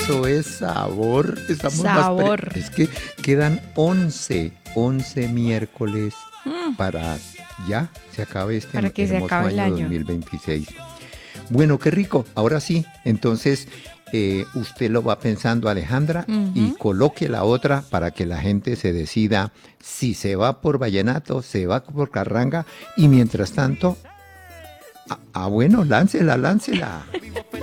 eso es sabor. Estamos Sabor. es que quedan 11 miércoles para ya se acabe este Para que se hermoso acabe el año año. 2026. Bueno, qué rico. Ahora sí, entonces usted lo va pensando, Alejandra, y coloque la otra para que la gente se decida si se va por vallenato, se va por carranga, y mientras tanto, bueno, láncela, láncela.